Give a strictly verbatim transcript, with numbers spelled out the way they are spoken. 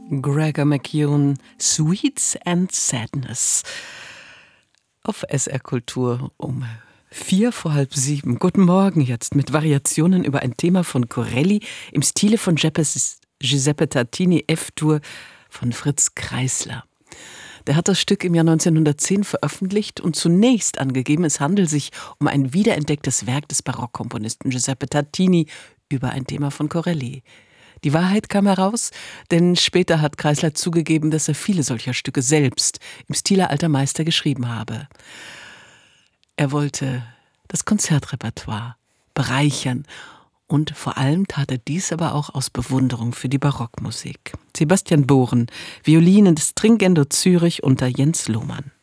Gregor McKeown, Sweets and Sadness. Auf S R Kultur um vier vor halb sieben. Guten Morgen jetzt mit Variationen über ein Thema von Corelli im Stile von Giuseppe Tartini, F-Dur von Fritz Kreisler. Der hat das Stück im Jahr neunzehnhundertzehn veröffentlicht und zunächst angegeben, es handelt sich um ein wiederentdecktes Werk des Barockkomponisten Giuseppe Tartini über ein Thema von Corelli. Die Wahrheit kam heraus, denn später hat Kreisler zugegeben, dass er viele solcher Stücke selbst im Stile alter Meister geschrieben habe. Er wollte das Konzertrepertoire bereichern und vor allem tat er dies aber auch aus Bewunderung für die Barockmusik. Sebastian Bohren, Violinen des Stringendo Zürich unter Jens Lohmann.